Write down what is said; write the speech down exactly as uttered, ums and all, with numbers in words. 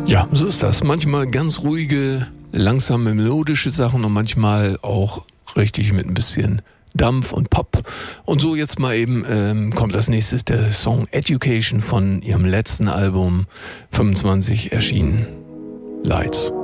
Ja, so ist das. Manchmal ganz ruhige, langsame, melodische Sachen und manchmal auch richtig mit ein bisschen Dampf und Pop. Und so jetzt mal eben ähm, kommt als nächstes der Song Education von ihrem letzten Album fünfundzwanzig erschienen. Lights.